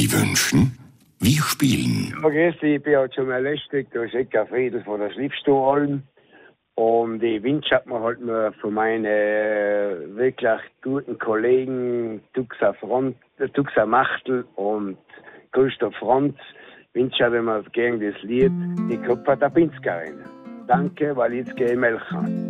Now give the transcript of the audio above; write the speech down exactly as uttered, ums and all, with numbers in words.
Sie wünschen? Wir spielen. Ja, grüß dich, ich bin halt schon mal lästig, da ist Ecka Friedel von der Schliffstuhlhallen. Und ich wünsche mir halt nur von meinen äh, wirklich guten Kollegen Tuxa Front, äh, Tuxa Machtel und Christoph Franz, wünsche ich mir gegen das Lied die Kupfer der Pinzgerin. Danke, weil ich jetzt gehe melken.